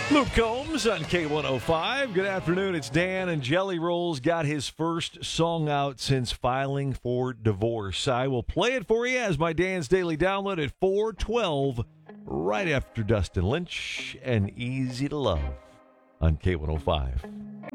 Luke Combs on K105. Good afternoon. It's Dan, and Jelly Rolls got his first song out since filing for divorce. I will play it for you as my Dan's Daily Download at 4:12, right after Dustin Lynch and Easy to Love on K105.